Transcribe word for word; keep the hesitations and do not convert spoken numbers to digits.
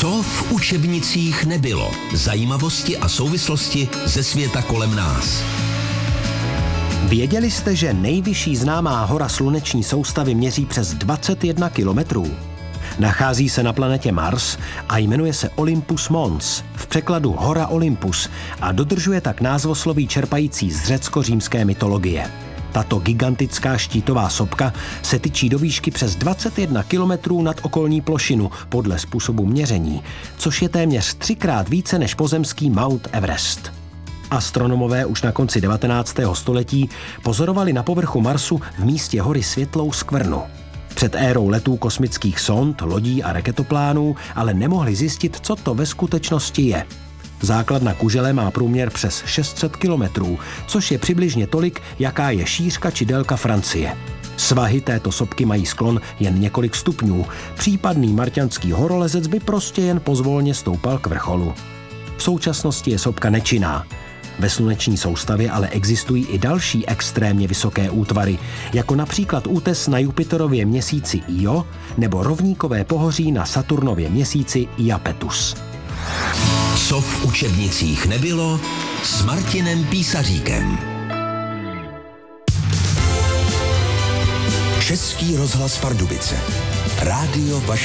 Co v učebnicích nebylo? Zajímavosti a souvislosti ze světa kolem nás. Věděli jste, že nejvyšší známá hora sluneční soustavy měří přes dvacet jedna kilometrů? Nachází se na planetě Mars a jmenuje se Olympus Mons, v překladu Hora Olympus, a dodržuje tak názvosloví čerpající z řecko-římské mytologie. Tato gigantická štítová sopka se tyčí do výšky přes dvacet jedna kilometrů nad okolní plošinu podle způsobu měření, což je téměř třikrát více než pozemský Mount Everest. Astronomové už na konci devatenáctého století pozorovali na povrchu Marsu v místě hory světlou skvrnu. Před érou letů kosmických sond, lodí a raketoplánů ale nemohli zjistit, co to ve skutečnosti je. Základna kužele má průměr přes šest set kilometrů, což je přibližně tolik, jaká je šířka či délka Francie. Svahy této sopky mají sklon jen několik stupňů. Případný marťanský horolezec by prostě jen pozvolně stoupal k vrcholu. V současnosti je sopka nečinná. Ve sluneční soustavě ale existují i další extrémně vysoké útvary, jako například útes na Jupiterově měsíci Io nebo rovníkové pohoří na Saturnově měsíci Iapetus. Co v učebnicích nebylo s Martinem Písaříkem. Český rozhlas Pardubice. Rádio vaší